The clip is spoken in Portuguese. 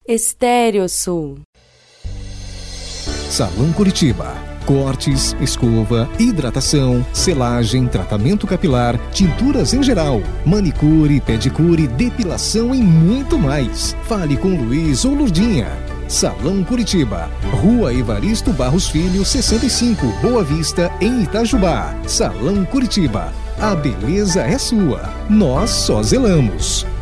Estéreo Sul. Salão Curitiba. Cortes, escova, hidratação, selagem, tratamento capilar, tinturas em geral, manicure, pedicure, depilação e muito mais. Fale com Luiz ou Lurdinha. Salão Curitiba, Rua Evaristo Barros Filho, 65, Boa Vista, em Itajubá. Salão Curitiba, a beleza é sua, nós só zelamos.